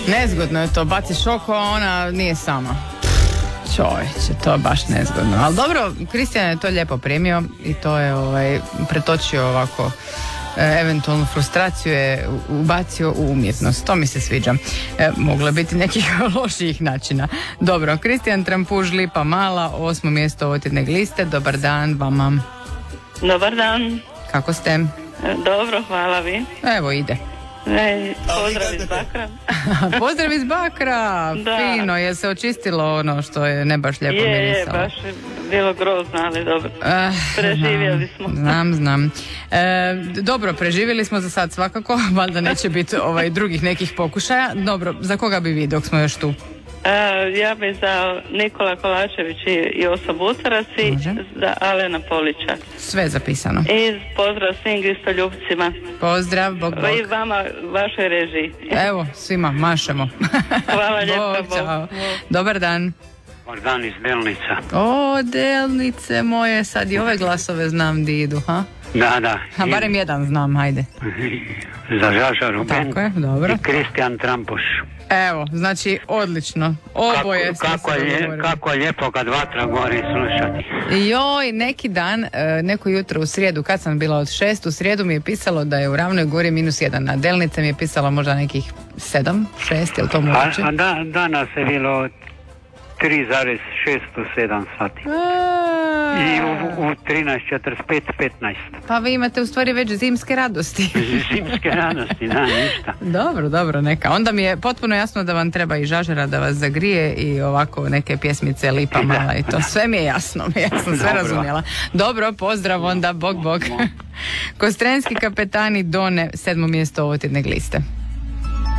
Nezgodno je to, baciš oko, ona nije sama. Čovječe, to je baš nezgodno. Ali dobro, Kristijan je to lijepo premio i to je pretočio ovako, eventualnu frustraciju je ubacio u umjetnost. To mi se sviđa. Moglo biti nekih lošijih načina. Dobro, Kristijan Trampuž, Lipa Mala, 8. mjesto ovo tjedne liste. Dobar dan vama. Dobar dan. Kako ste? Dobro, hvala vi. Evo ide. Pozdrav iz Bakra. Pozdrav iz Bakra. Da. Fino, je se očistilo ono što je ne baš lijepo mirisalo? Je, baš je bilo grozno, ali dobro. Preživjeli smo. Znam. Dobro, preživjeli smo za sad svakako. Valjda neće biti drugih nekih pokušaja. Dobro, za koga bi vi dok smo još tu? Ja bi za Nikola Kolačević i Joso Bucarac i za Alena Polića. Sve zapisano. I pozdrav svim Gristoljupcima. Pozdrav, bog. I vama, vašoj režiji. Evo, svima mašemo. Hvala lijepo, bog. Dobar dan. Dobar dan iz Delnica. O, Delnice moje, sad i ove glasove znam di idu, ha? Da. A barem jedan znam, hajde. Za Žaža Ruben. Tako je, dobro. I Kristijan Trampuš. Evo, znači, odlično. Oboje kako je lijepo kad vatra gori slušati. Joj, neki dan, neko jutro u srijedu, kad sam bila od 6, u srijedu mi je pisalo da je u Ravnoj Gori -1, na Delnice mi je pisalo možda nekih 7, 6, je li to moguće? Danas je bilo 3,607 sati. I u 13:45 15. Pa vi imate u stvari već zimske radosti. Zimske radosti, da, ništa. Dobro, neka. Onda mi je potpuno jasno da vam treba i Žažara da vas zagrije i ovako neke pjesmice Lipa Mala i to. Sve mi je jasno, ja sam sve razumjela. Dobro, pozdrav onda, bog. Kostrenski kapetani Done, 7. mjesto ovo tjedne liste.